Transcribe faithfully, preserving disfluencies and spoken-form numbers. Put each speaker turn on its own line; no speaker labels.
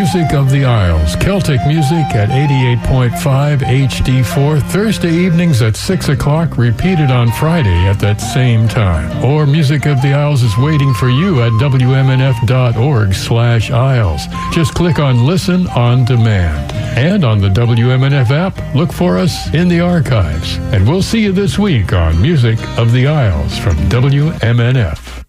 Music of the Isles, Celtic music at eighty-eight point five H D four, Thursday evenings at six o'clock, repeated on Friday at that same time. Or Music of the Isles is waiting for you at W M N F dot org slash Isles. Just click on Listen on Demand. And on the W M N F app, look for us in the archives. And we'll see you this week on Music of the Isles from W M N F.